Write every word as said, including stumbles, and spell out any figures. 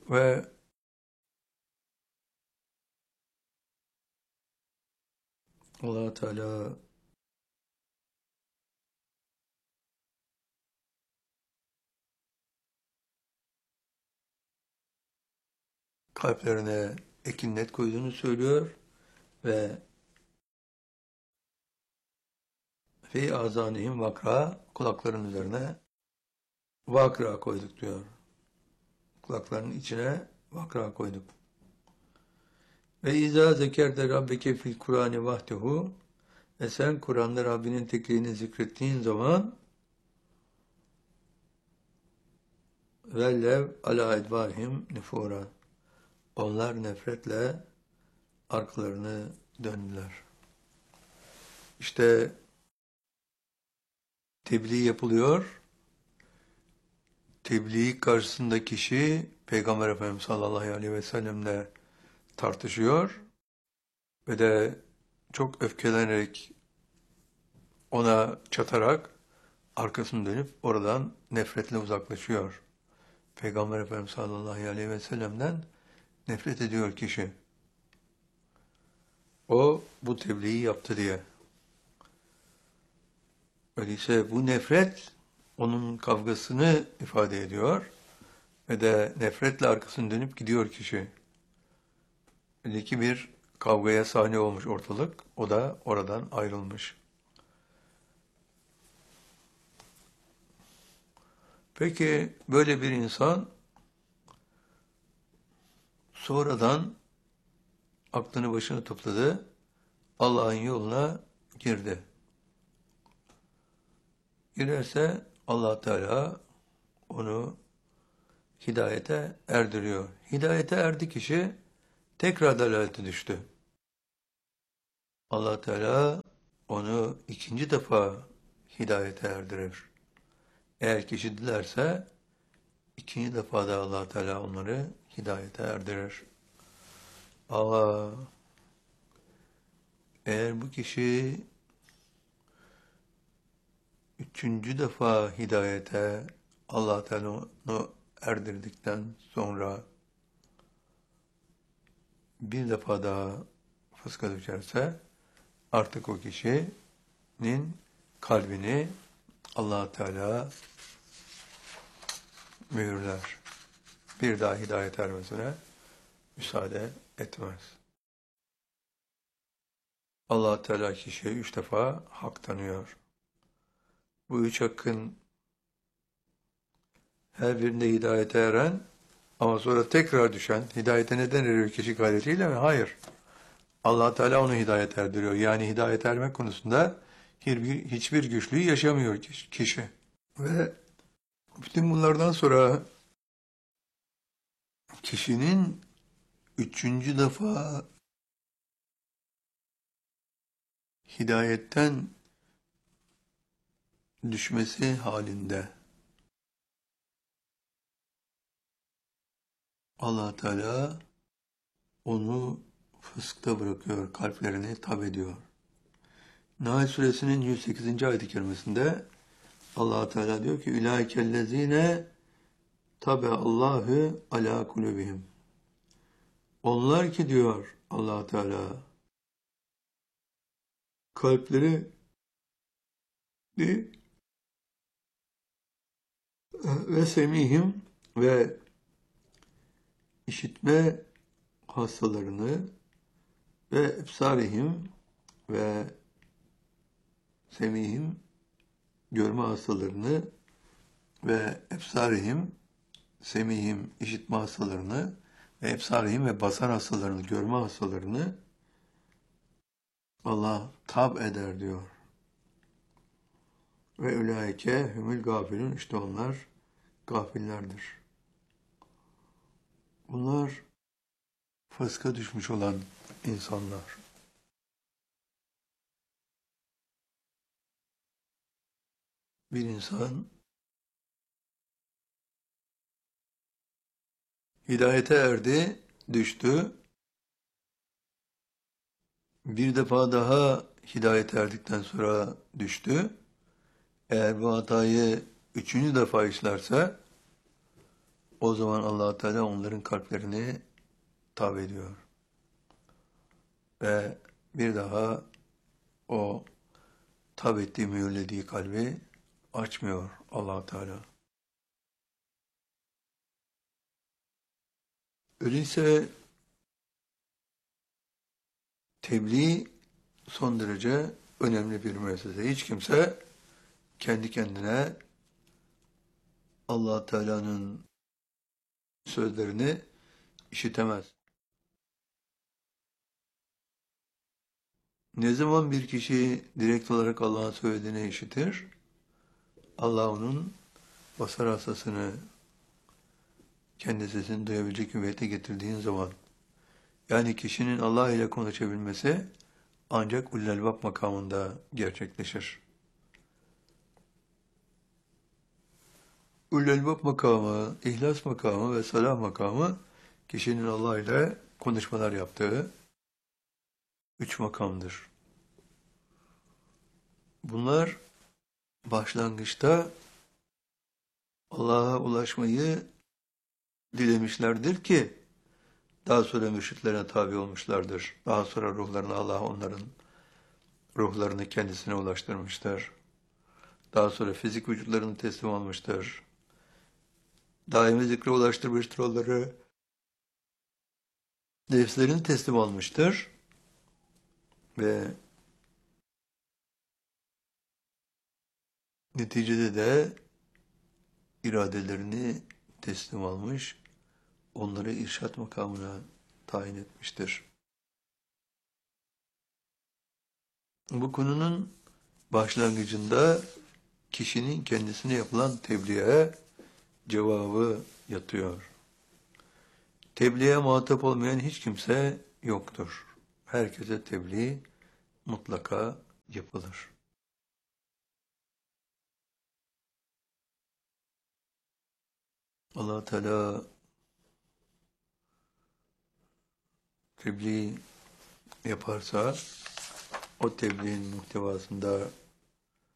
Ve Allah Teala kalplerine ekinlet koyduğunu söylüyor ve fi azanihim vakra, kulakların üzerine vakra koyduk diyor. Kulaklarının içine vakra koyduk. Ve izâ zekerde rabbeke fil Kur'ani vahdehu, ve sen Kur'an'da Rabbinin tekliğini zikrettiğin zaman vellev ala edbarihim nefura, onlar nefretle arkalarını döndüler. İşte tebliğ yapılıyor. Tebliğ karşısında kişi Peygamber Efendimiz sallallahu aleyhi ve sellemle tartışıyor ve de çok öfkelenerek ona çatarak arkasını dönüp oradan nefretle uzaklaşıyor. Peygamber Efendimiz sallallahu aleyhi ve sellem'den nefret ediyor kişi. O bu tebliği yaptı diye. Öyleyse bu nefret onun kavgasını ifade ediyor ve de nefretle arkasını dönüp gidiyor kişi. Öyle ki bir kavgaya sahne olmuş ortalık, o da oradan ayrılmış. Peki böyle bir insan sonradan aklını başına topladı, Allah'ın yoluna girdi. Girerse Allah Teala onu hidayete erdiriyor. Hidayete erdi kişi, tekrar dalalete düştü. Allah Teala onu ikinci defa hidayete erdirir. Eğer kişi dilerse ikinci defa da Allah Teala onları hidayete erdirir. Ama eğer bu kişi üçüncü defa hidayete Allah Teala onu erdirdikten sonra bir defa daha fıska düşerse artık o kişinin kalbini Allah Teala mühürler. Bir daha hidayet ermesine müsaade etmez. Allah Teala kişiye üç defa hak tanıyor. Bu üç hakkın her birinde hidayete eren ama sonra tekrar düşen, hidayete neden eriyor kişi gayretiyle mi? Hayır. Allah Teala onu hidayet erdiriyor. Yani hidayet ermek konusunda hiçbir, hiçbir güçlüğü yaşamıyor kişi. Ve bütün bunlardan sonra kişinin üçüncü defa hidayetten düşmesi halinde Allah Teala onu fıskta bırakıyor, kalplerini tab ediyor. Nahl suresinin yüz sekizinci ayet-i kerimesinde Allah Teala diyor ki ulaikellezine tabe Allahu ala kulubihim. Onlar ki diyor Allah Teala kalpleri ve semihim ve işitme hastalarını ve ebsarihim ve semihim görme hastalarını ve ebsarihim semihim işitme hastalarını ve ebsarihim ve basar hastalarını görme hastalarını Allah tab eder diyor. Ve ülaike hümül gafilun, işte onlar gafillerdir. Bunlar fıska düşmüş olan insanlar. Bir insan hidayete erdi, düştü. Bir defa daha hidayete erdikten sonra düştü. Eğer bu hatayı üçüncü defa işlerse o zaman Allah Teala onların kalplerini tav ediyor. Ve bir daha o tav ettiği, mühürlediği kalbi açmıyor Allah Teala. Öyleyse tebliğ son derece önemli bir müessese. Hiç kimse kendi kendine Allah Teala'nın sözlerini işitemez. Ne zaman bir kişi direkt olarak Allah'ın söylediğini işitir, Allah onun basar hastasını kendi sesini duyabilecek hüviyete getirdiğin zaman, yani kişinin Allah ile konuşabilmesi ancak Ulul Albab makamında gerçekleşir. Ulul Albab makamı, İhlas makamı ve Salah makamı kişinin Allah ile konuşmalar yaptığı üç makamdır. Bunlar başlangıçta Allah'a ulaşmayı dilemişlerdir ki daha sonra mürşitlerine tabi olmuşlardır. Daha sonra ruhlarını Allah onların ruhlarını kendisine ulaştırmıştır. Daha sonra fizik vücutlarını teslim almıştır. Daimi zikre ulaştırmıştır onları. Nefslerini teslim almıştır. Ve neticede de iradelerini teslim almış, onları irşat makamına tayin etmiştir. Bu konunun başlangıcında kişinin kendisine yapılan tebliğe cevabı yatıyor. Tebliğe muhatap olmayan hiç kimse yoktur. Herkese tebliğ mutlaka yapılır. Allah Teala tebliğ yaparsa o tebliğin muhtevasında